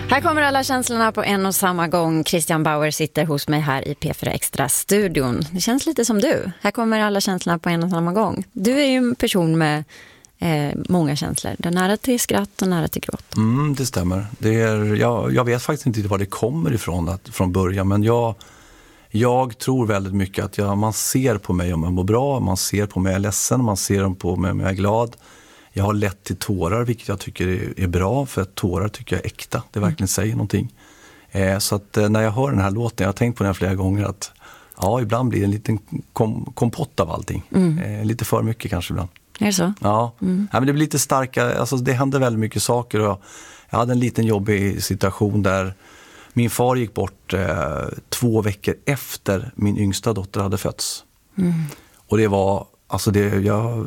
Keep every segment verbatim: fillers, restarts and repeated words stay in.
Här kommer alla känslorna på en och samma gång. Christian Bauer sitter hos mig här i P fyra Extra-studion. Det känns lite som du. Här kommer alla känslorna på en och samma gång. Du är ju en person med eh, många känslor. Det är nära till skratt och nära till gråt. Mm, det stämmer. Det är, jag, jag vet faktiskt inte var det kommer ifrån att, från början. Men jag, jag tror väldigt mycket att jag, man ser på mig om jag mår bra. Man ser på mig om jag är ledsen. Man ser på mig om jag är glad. Jag har lätt till tårar, vilket jag tycker är, är bra, för att tårar tycker jag är äkta. Det verkligen mm. säger någonting. Eh, så att eh, när jag hör den här låten, jag har tänkt på den flera gånger, att ja, ibland blir det en liten kom, kompott av allting. Mm. Eh, lite för mycket kanske ibland. Är det så? Ja, mm. ja men det blir lite starka, alltså det händer väldigt mycket saker. Och jag hade en liten jobbig situation där min far gick bort eh, två veckor efter min yngsta dotter hade fötts. Mm. Och det var, alltså det, jag...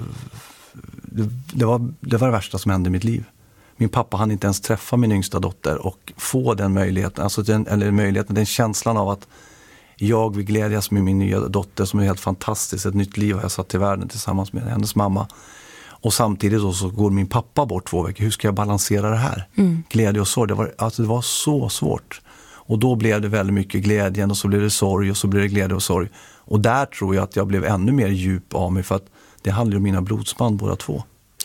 Det, det, var, det var det värsta som hände i mitt liv. Min pappa hann inte ens träffa min yngsta dotter och få den möjligheten, alltså den, eller möjligheten, den känslan av att jag vill glädjas med min nya dotter som är helt fantastiskt. Ett nytt liv har jag satt till världen tillsammans med hennes mamma. Och samtidigt då så går min pappa bort två veckor. Hur ska jag balansera det här? Mm. Glädje och sorg, det var, alltså det var så svårt. Och då blev det väldigt mycket glädjen och så blev det sorg och så blev det glädje och sorg. Och där tror jag att jag blev ännu mer djup av mig, för att det handlar om mina blodsband båda två.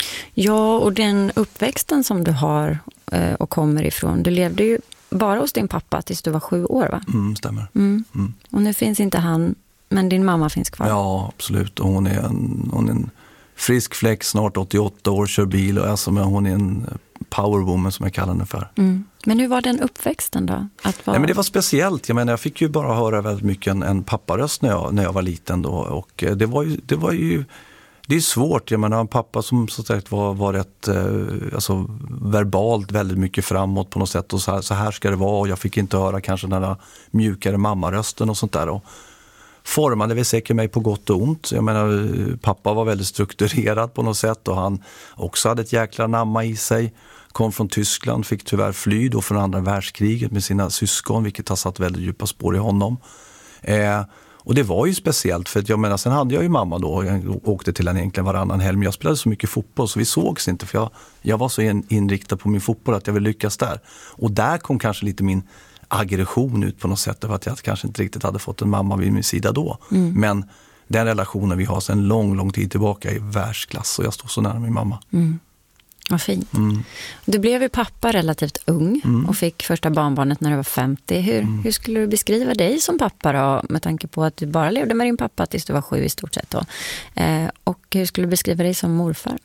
Ja, och den uppväxten som du har eh, och kommer ifrån. Du levde ju bara hos din pappa tills du var sju år, va? Mm, stämmer. Mm. Mm. Och nu finns inte han, men din mamma finns kvar. Ja, absolut. Och hon är en, hon är en frisk fläck, snart åttioåtta år, kör bil. Och alltså, men hon är en powerwoman som jag kallar henne för. Mm. Men hur var den uppväxten då? Att vara... Nej, men det var speciellt. Jag menar, jag fick ju bara höra väldigt mycket en, en papparöst när jag, när jag var liten då. Och det var ju... Det var ju Det är svårt, jag menar en pappa som så sagt var, var rätt eh, alltså, verbalt väldigt mycket framåt på något sätt, och så här, så här ska det vara, och jag fick inte höra kanske den där mjukare mammarösten och sånt där, och formade väl säkert mig på gott och ont. Jag menar, pappa var väldigt strukturerad på något sätt, och han också hade ett jäkla namma i sig, kom från Tyskland, fick tyvärr fly då från andra världskriget med sina syskon, vilket har satt väldigt djupa spår i honom. Eh, Och det var ju speciellt, för att jag menar, sen hade jag ju mamma då, jag åkte till henne egentligen varannan helg, men jag spelade så mycket fotboll så vi sågs inte, för jag, jag var så inriktad på min fotboll att jag ville lyckas där. Och där kom kanske lite min aggression ut på något sätt, för att jag kanske inte riktigt hade fått en mamma vid min sida då. Mm. Men den relationen vi har sedan lång, lång tid tillbaka är världsklass, och jag står så nära min mamma. Mm. Vad fint. Mm. Du blev ju pappa relativt ung mm. och fick första barnbarnet när du var femtio. Hur, mm. hur skulle du beskriva dig som pappa då, med tanke på att du bara levde med din pappa tills du var sju i stort sett då? Eh, och hur skulle du beskriva dig som morfar?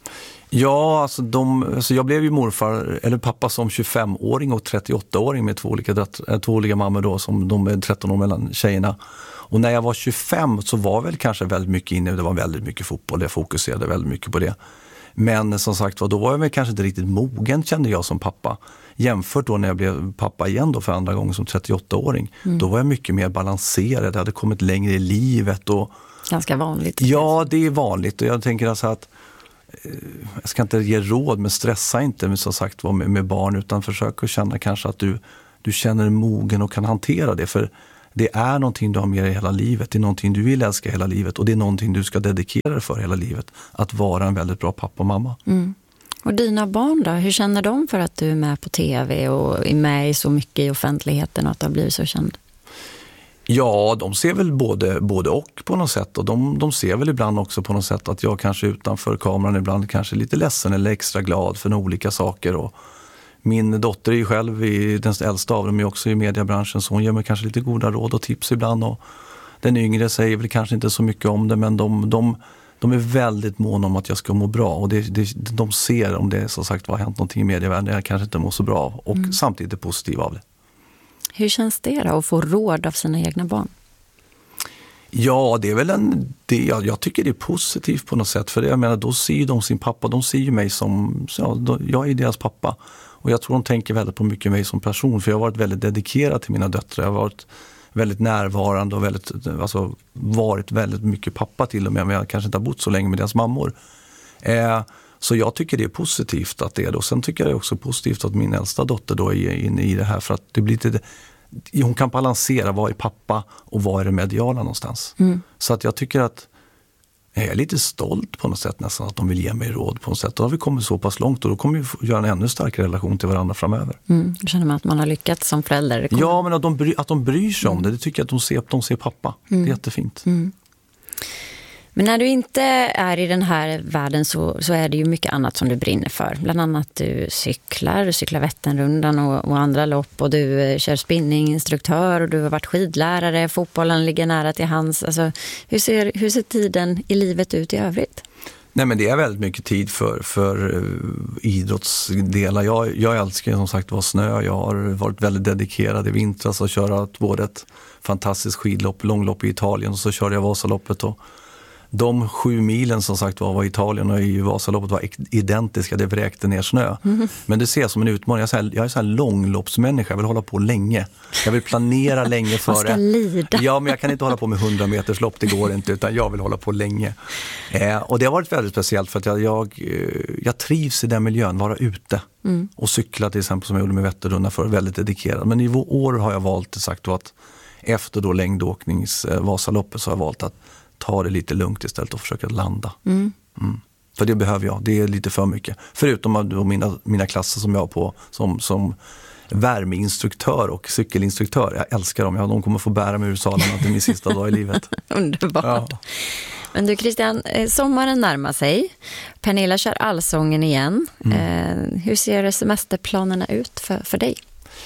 Ja, alltså, de, alltså jag blev ju morfar, eller pappa som tjugofemåring och trettioåttaåring med två olika, döttrar, två olika mammor då, som de är tretton år mellan tjejerna. Och när jag var tjugofem så var väl kanske väldigt mycket inne, det var väldigt mycket fotboll, jag fokuserade väldigt mycket på det. Men som sagt, då var jag väl kanske inte riktigt mogen, kände jag som pappa. Jämfört då när jag blev pappa igen då för andra gången som trettioåttaåring. Mm. Då var jag mycket mer balanserad, jag hade kommit längre i livet. Och, ganska vanligt. Ja, det är vanligt. Och jag tänker alltså att jag ska inte ge råd, men stressa inte med, som sagt, med, med barn, utan försök att känna kanske att du, du känner mogen och kan hantera det. För det är någonting du har med dig hela livet. Det är någonting du vill älska hela livet. Och det är någonting du ska dedikera dig för hela livet. Att vara en väldigt bra pappa och mamma. Mm. Och dina barn då? Hur känner de för att du är med på tv och är med i så mycket i offentligheten och att du har blivit så känd? Ja, de ser väl både, både och på något sätt. Och de, de ser väl ibland också på något sätt att jag kanske utanför kameran ibland kanske är lite ledsen eller extra glad för olika saker. Och min dotter är ju själv i, den äldsta av dem är också i mediebranschen, så hon ger mig kanske lite goda råd och tips ibland. Och den yngre säger väl kanske inte så mycket om det, men de, de, de är väldigt måna om att jag ska må bra. Och det, det, de ser om det som sagt har hänt någonting i medievärlden jag kanske inte mår så bra av. Och mm. samtidigt är positiv av det. Hur känns det då att få råd av sina egna barn? Ja, det är väl en, det, jag, jag tycker det är positivt på något sätt. För det, jag menar, då ser ju de sin pappa, de ser ju mig som, ja, då, jag är deras pappa. Och jag tror de tänker väldigt på mycket mig som person. För jag har varit väldigt dedikerad till mina döttrar. Jag har varit väldigt närvarande och väldigt, alltså, varit väldigt mycket pappa till dem. Men jag kanske inte har bott så länge med deras mammor. Eh, så jag tycker det är positivt att det är det. Och sen tycker jag det är också positivt att min äldsta dotter då är inne i det här. För att det blir lite, hon kan balansera vad är pappa och vad är det mediala någonstans. Mm. Så att jag tycker att Jag är lite stolt på något sätt nästan att de vill ge mig råd på något sätt. Då har vi kommit så pass långt och då kommer vi göra en ännu starkare relation till varandra framöver. Mm, då känner man att man har lyckats som förälder. Kommer... Ja, men att de, bry, att de bryr sig om det, det tycker jag att de ser, de ser pappa. Mm. Det är jättefint. Mm. Men när du inte är i den här världen så, så är det ju mycket annat som du brinner för. Bland annat du cyklar, du cyklar Vätternrundan och, och andra lopp och du eh, kör spinninginstruktör och du har varit skidlärare, fotbollen ligger nära till hands. Alltså, hur, ser, hur ser tiden i livet ut i övrigt? Nej, men det är väldigt mycket tid för, för uh, idrottsdelar. Jag, jag älskar som sagt var snö. Jag har varit väldigt dedikerad i vintras och köra både ett fantastiskt skidlopp, långlopp i Italien och så körde jag Vasaloppet och de sju milen som sagt var, var i Italien och i Vasaloppet var identiska, det vräkte ner snö. Mm. Men det ses som en utmaning. Jag är så här, jag är så här långloppsmänniska, jag vill hålla på länge. Jag vill planera länge för det. Man ska lida. Ja, men jag kan inte hålla på med hundra meters lopp, det går inte, utan jag vill hålla på länge. Eh, och det har varit väldigt speciellt för att jag, jag, jag trivs i den miljön, vara ute. Mm. Och cykla till exempel som jag gjorde med Vätternrundan för, väldigt dedikerad. Men i år har jag valt sagt då att efter då längdåknings eh, Vasaloppet så har jag valt att ta det lite lugnt istället och försöka landa. Mm. Mm. För det behöver jag, det är lite för mycket. Förutom mina, mina klasser som jag har på som, som värmeinstruktör och cykelinstruktör. Jag älskar dem, ja, de kommer få bära mig ur salarna till min sista dag i livet. Underbart. Ja. Men du Christian, sommaren närmar sig. Pernilla kör allsången igen. Mm. Eh, hur ser semesterplanerna ut för, för dig?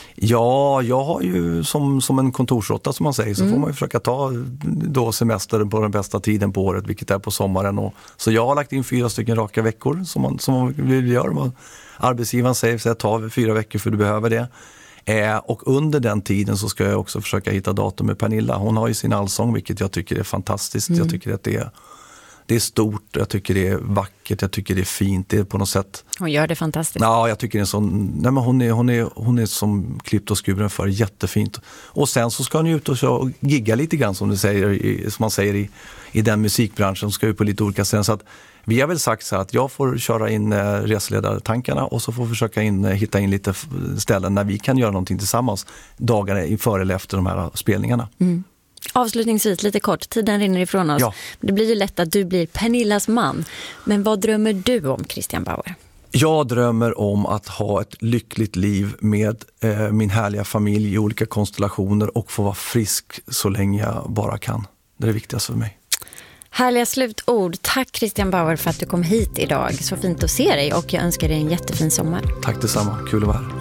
Ja, jag har ju som, som en kontorsråtta som man säger så mm. får man ju försöka ta då semester på den bästa tiden på året, vilket är på sommaren. Och, så jag har lagt in fyra stycken raka veckor som man, som man vill göra. Arbetsgivaren säger att ta fyra veckor för du behöver det. Eh, och under den tiden så ska jag också försöka hitta datum med Pernilla. Hon har ju sin allsång, vilket jag tycker är fantastiskt. Mm. Jag tycker att det är Det är stort, jag tycker det är vackert, jag tycker det är fint, det är på något sätt. Hon gör det fantastiskt. Ja, jag tycker det är sån, nej men hon är, hon är, hon är som klippt och skuren för, jättefint. Och sen så ska hon ju ut och, och gigga lite grann som, du säger, i, som man säger i, i den musikbranschen, ska ju på lite olika ställen. Så att vi har väl sagt så att jag får köra in eh, reseledartankarna och så får vi försöka in, eh, hitta in lite ställen där vi kan göra någonting tillsammans dagarna inför eller efter de här spelningarna. Mm. Avslutningsvis, lite kort, tiden rinner ifrån oss. Ja. Det blir ju lätt att du blir Pernillas man. Men vad drömmer du om, Christian Bauer? Jag drömmer om att ha ett lyckligt liv med eh, min härliga familj i olika konstellationer och få vara frisk så länge jag bara kan. Det är det viktigaste för mig. Härliga slutord. Tack Christian Bauer för att du kom hit idag. Så fint att se dig och jag önskar dig en jättefin sommar. Tack detsamma, kul att vara här.